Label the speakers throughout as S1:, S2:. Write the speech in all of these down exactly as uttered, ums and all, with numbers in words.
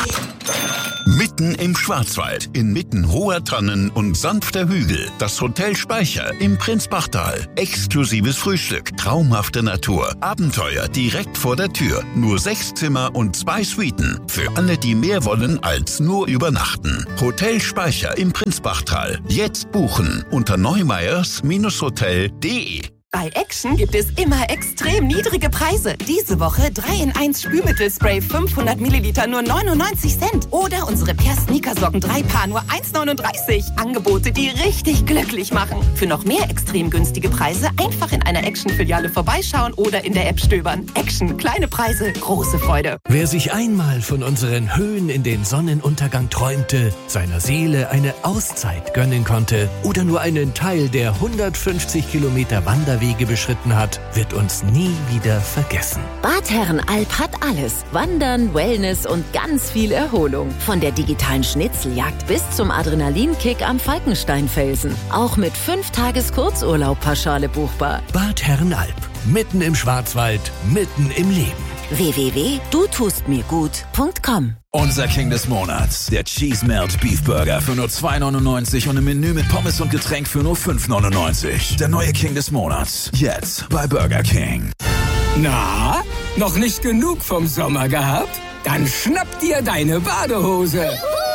S1: Mitten im Schwarzwald, inmitten hoher Tannen und sanfter Hügel, das Hotel Speicher im Prinzbachtal. Exklusives Frühstück, traumhafte Natur, Abenteuer direkt vor der Tür. Nur sechs Zimmer und zwei Suiten. Für alle, die mehr wollen als nur übernachten. Hotel Speicher im Prinzbachtal. Jetzt buchen unter neumeyers Hotel punkt de.
S2: Bei Action gibt es immer extrem niedrige Preise. Diese Woche drei in eins Spülmittelspray fünfhundert Milliliter nur neunundneunzig Cent. Oder unsere Per Sneakersocken drei Paar nur eins neununddreißig. Angebote, die richtig glücklich machen. Für noch mehr extrem günstige Preise einfach in einer Action-Filiale vorbeischauen oder in der App stöbern. Action, kleine Preise, große Freude.
S3: Wer sich einmal von unseren Höhen in den Sonnenuntergang träumte, seiner Seele eine Auszeit gönnen konnte oder nur einen Teil der hundertfünfzig Kilometer Wanderwege beschritten hat, wird uns nie wieder vergessen.
S4: Bad Herrenalb hat alles. Wandern, Wellness und ganz viel Erholung. Von der digitalen Schnitzeljagd bis zum Adrenalinkick am Falkensteinfelsen. Auch mit fünf Tages Kurzurlaub pauschale buchbar.
S3: Bad Herrenalb. Mitten im Schwarzwald, mitten im Leben.
S4: w w w punkt du tust mir gut punkt com.
S5: Unser King des Monats, der Cheese Melt Beef Burger für nur zwei neunundneunzig und im Menü mit Pommes und Getränk für nur fünf neunundneunzig. Der neue King des Monats, jetzt bei Burger King.
S6: Na, noch nicht genug vom Sommer gehabt? Dann schnapp dir deine Badehose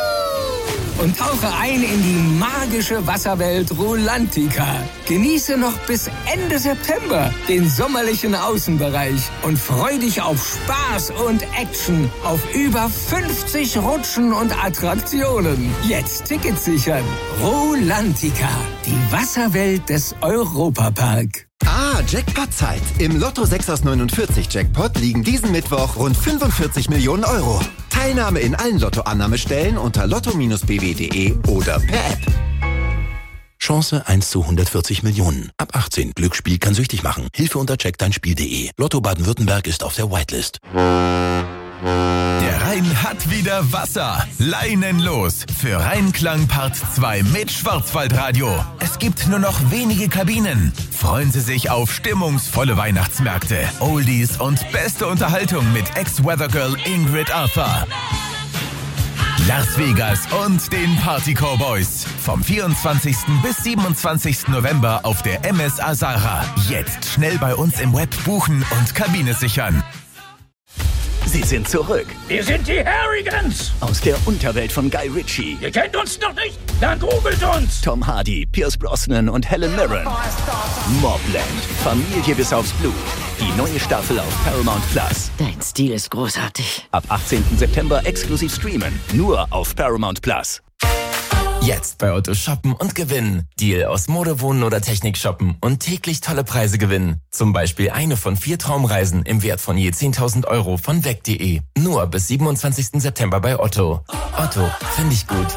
S6: und tauche ein in die magische Wasserwelt Rulantica. Genieße noch bis Ende September den sommerlichen Außenbereich und freu dich auf Spaß und Action auf über fünfzig Rutschen und Attraktionen. Jetzt Tickets sichern. Rulantica, die Wasserwelt des Europapark.
S7: Ah, Jackpot-Zeit. Im Lotto sechs aus neunundvierzig Jackpot liegen diesen Mittwoch rund fünfundvierzig Millionen Euro. Teilnahme in allen Lottoannahmestellen unter lotto b w punkt de oder per App.
S8: Chance eins zu hundertvierzig Millionen. Ab achtzehn. Glücksspiel kann süchtig machen. Hilfe unter check dein Spiel punkt de. Lotto Baden-Württemberg ist auf der Whitelist.
S9: Der Rhein hat wieder Wasser. Leinen los für Rheinklang Part zwei mit Schwarzwaldradio. Es gibt nur noch wenige Kabinen. Freuen Sie sich auf stimmungsvolle Weihnachtsmärkte, Oldies und beste Unterhaltung mit Ex-Weathergirl Ingrid Arthur. Las Vegas und den Party Cowboys. Vom vierundzwanzigsten bis siebenundzwanzigsten November auf der M S A Sarah. Jetzt schnell bei uns im Web buchen und Kabine sichern.
S10: Sie sind zurück.
S11: Wir sind die Harrigans.
S10: Aus der Unterwelt von Guy Ritchie.
S11: Ihr kennt uns noch nicht? Dann googelt uns.
S10: Tom Hardy, Pierce Brosnan und Helen Mirren. Mobland. Familie bis aufs Blut. Die neue Staffel auf Paramount Plus.
S4: Dein Stil ist großartig.
S10: Ab achtzehnten September exklusiv streamen. Nur auf Paramount Plus.
S12: Jetzt bei Otto shoppen und gewinnen. Deal aus Mode, Wohnen oder Technik shoppen und täglich tolle Preise gewinnen. Zum Beispiel eine von vier Traumreisen im Wert von je zehntausend Euro von weg punkt de. Nur bis siebenundzwanzigsten September bei Otto. Otto, finde ich gut.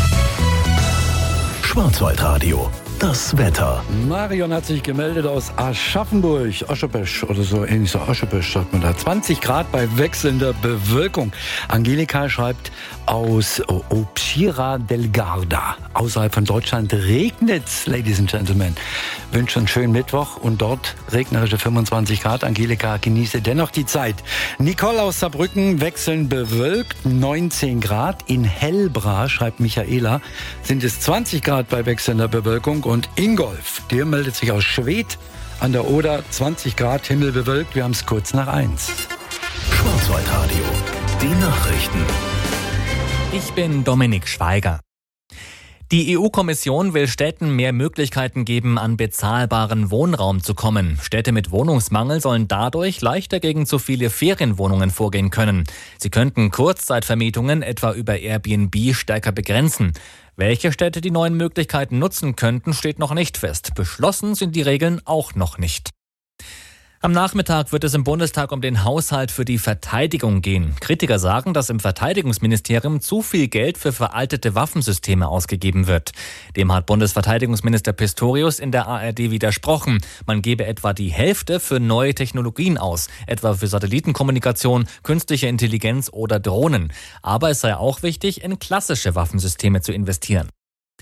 S8: Schwarzwaldradio. Das Wetter.
S13: Marion hat sich gemeldet aus Aschaffenburg, Oschepesch oder so ähnlich, so Oschepesch sagt man da. zwanzig Grad bei wechselnder Bewölkung. Angelika schreibt aus Opsira del Garda. Außerhalb von Deutschland regnet's, Ladies and Gentlemen. Wünsche einen schönen Mittwoch und dort regnerische fünfundzwanzig Grad. Angelika, genieße dennoch die Zeit. Nicole aus Saarbrücken, wechselnd bewölkt, neunzehn Grad. In Hellbra, schreibt Michaela, sind es zwanzig Grad bei wechselnder Bewölkung. Und Ingolf, der meldet sich aus Schwedt an der Oder, zwanzig Grad, Himmel bewölkt. Wir haben es kurz nach eins.
S8: Schwarzwaldradio, die Nachrichten.
S14: Ich bin Dominik Schweiger. Die E U-Kommission will Städten mehr Möglichkeiten geben, an bezahlbaren Wohnraum zu kommen. Städte mit Wohnungsmangel sollen dadurch leichter gegen zu viele Ferienwohnungen vorgehen können. Sie könnten Kurzzeitvermietungen etwa über Airbnb stärker begrenzen. Welche Städte die neuen Möglichkeiten nutzen könnten, steht noch nicht fest. Beschlossen sind die Regeln auch noch nicht. Am Nachmittag wird es im Bundestag um den Haushalt für die Verteidigung gehen. Kritiker sagen, dass im Verteidigungsministerium zu viel Geld für veraltete Waffensysteme ausgegeben wird. Dem hat Bundesverteidigungsminister Pistorius in der A R D widersprochen. Man gebe etwa die Hälfte für neue Technologien aus, etwa für Satellitenkommunikation, künstliche Intelligenz oder Drohnen. Aber es sei auch wichtig, in klassische Waffensysteme zu investieren.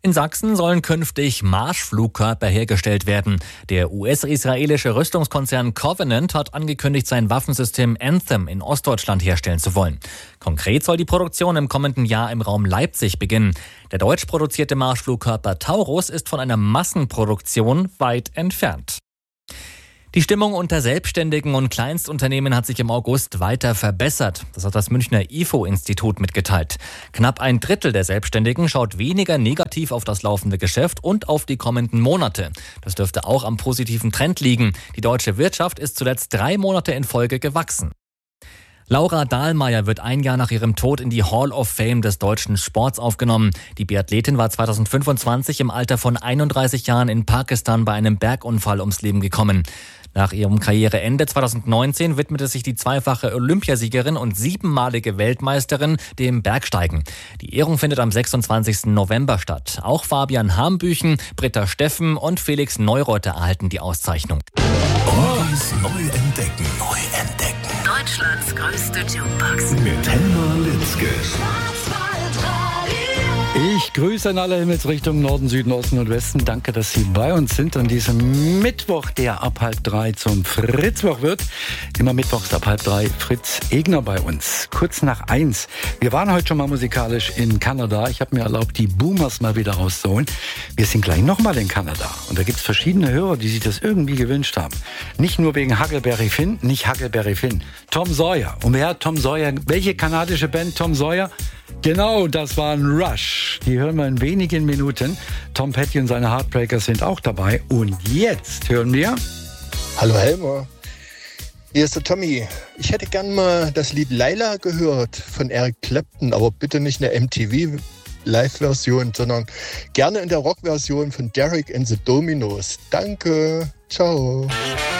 S14: In Sachsen sollen künftig Marschflugkörper hergestellt werden. Der U S-israelische Rüstungskonzern Covenant hat angekündigt, sein Waffensystem Anthem in Ostdeutschland herstellen zu wollen. Konkret soll die Produktion im kommenden Jahr im Raum Leipzig beginnen. Der deutsch produzierte Marschflugkörper Taurus ist von einer Massenproduktion weit entfernt. Die Stimmung unter Selbstständigen und Kleinstunternehmen hat sich im August weiter verbessert. Das hat das Münchner I F O-Institut mitgeteilt. Knapp ein Drittel der Selbstständigen schaut weniger negativ auf das laufende Geschäft und auf die kommenden Monate. Das dürfte auch am positiven Trend liegen. Die deutsche Wirtschaft ist zuletzt drei Monate in Folge gewachsen. Laura Dahlmeier wird ein Jahr nach ihrem Tod in die Hall of Fame des deutschen Sports aufgenommen. Die Biathletin war zweitausendfünfundzwanzig im Alter von einunddreißig Jahren in Pakistan bei einem Bergunfall ums Leben gekommen. Nach ihrem Karriereende zweitausendneunzehn widmete sich die zweifache Olympiasiegerin und siebenmalige Weltmeisterin dem Bergsteigen. Die Ehrung findet am sechsundzwanzigsten November statt. Auch Fabian Hambüchen, Britta Steffen und Felix Neureuter erhalten die Auszeichnung.
S5: Oldies neu entdecken. Neu entdecken.
S4: Deutschlands größte Jukebox.
S5: Mit Helma Litzke.
S13: Ich grüße an alle Himmelsrichtungen Norden, Süden, Osten und Westen. Danke, dass Sie bei uns sind an diesem Mittwoch, der ab halb drei zum Fritzwoch wird. Immer mittwochs ab halb drei Fritz Egner bei uns. Kurz nach eins. Wir waren heute schon mal musikalisch in Kanada. Ich habe mir erlaubt, die Boomers mal wieder rauszuholen. Wir sind gleich nochmal in Kanada. Und da gibt es verschiedene Hörer, die sich das irgendwie gewünscht haben. Nicht nur wegen Huckleberry Finn, nicht Huckleberry Finn. Tom Sawyer. Und wer hat Tom Sawyer? Welche kanadische Band Tom Sawyer? Genau, das war ein Rush. Die hören wir in wenigen Minuten. Tom Petty und seine Heartbreakers sind auch dabei. Und jetzt hören wir...
S15: Hallo Helmer, hier ist der Tommy. Ich hätte gern mal das Lied Laila gehört von Eric Clapton, aber bitte nicht eine M T V-Live-Version, sondern gerne in der Rock-Version von Derek and the Dominos. Danke, ciao.